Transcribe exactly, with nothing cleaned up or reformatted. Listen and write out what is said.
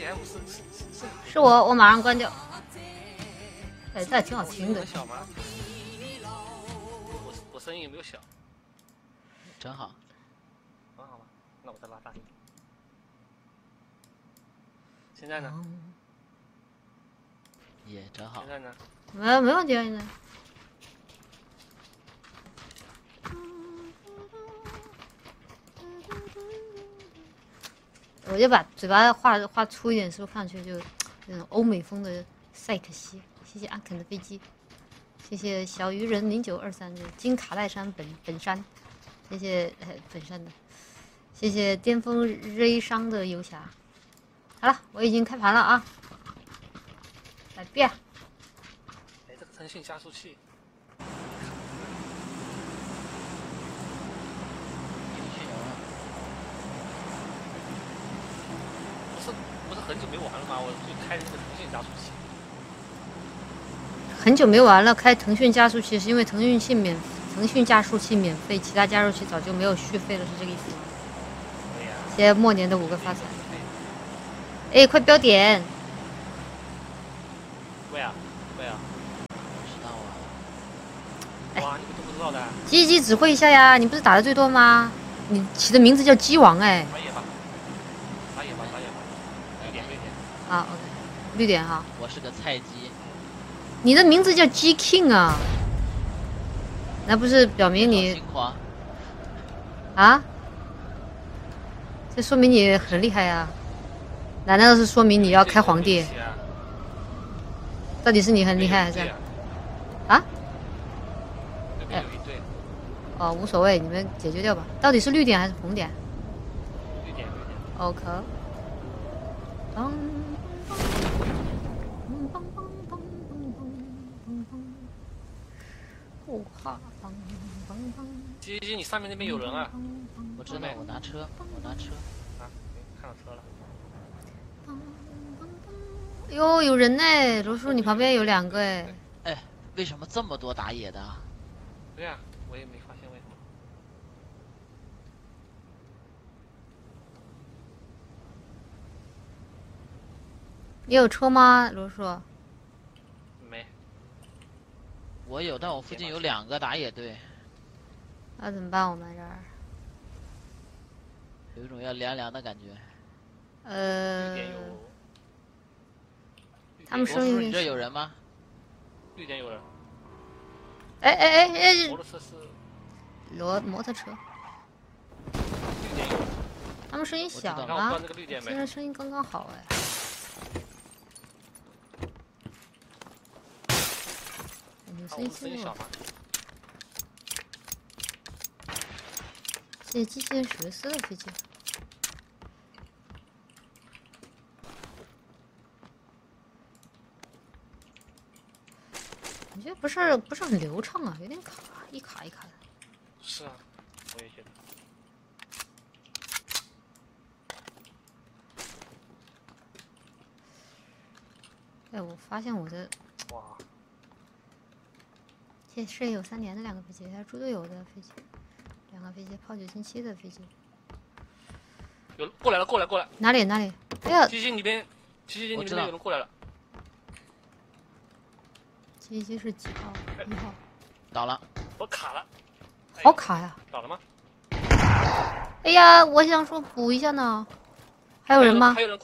M 是是是是我，我马上关掉。哎，这还挺好听的。 小吗？我我声音有没有小？ 真好。 很好吗？那我再拉大一点。现在呢？ 也真好。 现在呢？ 没没问题啊，现在。我就把嘴巴画画粗一点，是不是看上去就那种欧美风的赛可西？谢谢阿肯的飞机，谢谢小鱼人零九二三的金卡戴珊本本山，谢谢呃本山的，谢谢巅峰瑞商的游侠。好了，我已经开盘了啊，来变。 哎，这个腾讯加速器。不是不是很久没玩了吗？我就开那个腾讯加速器。 很久没玩了，开腾讯加速器是因为腾讯器免腾讯加速器免费，其他加速器早就没有续费了，是这个意思吗？ 对呀。 谢谢末年的五个发财。哎，快标点！ 喂啊喂啊！ 知道啊。 哇，你们都不知道的。 鸡鸡指挥一下呀！你不是打的最多吗？你起的名字叫鸡王哎。 打野吧，打野吧，打野吧。绿点绿点。 啊 ，OK， 绿点哈。 我是个菜鸡。 你的名字叫 G King 啊？那不是表明你啊？这说明你很厉害呀、啊。难道是说明你要开皇帝？到底是你很厉害还是？啊？ 哎， 哦，无所谓，你们解决掉吧。到底是绿点还是红点？ 绿点，绿点。 OK。当。 鸡鸡，你上面那边有人啊！ 我知道，我拿车，我拿车。 啊，看到车了。 哟，有人呢，罗叔，你旁边有两个哎。 哎，为什么这么多打野的？ 对呀、啊，我也没发现为什么。 你有车吗，罗叔？ 没。 我有，但我附近有两个打野队。 那怎么办？我们这儿有一种要凉凉的感觉。 呃。 绿点有。 他们声音。 你这有人吗？ 绿点有人。 哎哎哎哎！ 摩托车是。 罗摩托车。 绿点有。 他们声音小吗？现在声音刚刚好哎。你声音轻了。谢谢机器人史维斯的飞机。感觉不是不是很流畅啊，有点卡，一卡一卡的。 是啊，我也觉得。 哎，我发现我的哇， 谢谢室友三年的两个飞机，还有猪队友的飞机，两个飞机，炮九星七的飞机。 有过来了，过来过来。 哪里哪里？哎呀！ 基金里边，基金里边有人过来了。 基金是几号？一号。 倒了。 我卡了。 好卡呀！ 倒了吗？ 哎呀，我想说补一下呢。还有人吗？ 还有人